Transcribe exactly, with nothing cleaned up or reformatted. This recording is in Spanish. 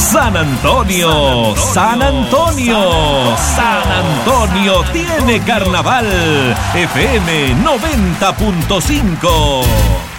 San Antonio, San Antonio, San Antonio tiene carnaval. F M noventa punto cinco.